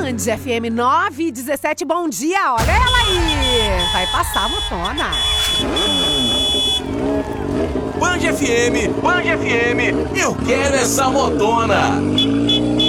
Band FM 917, bom dia, olha ela aí. Vai passar a motona. Band FM, eu quero essa motona.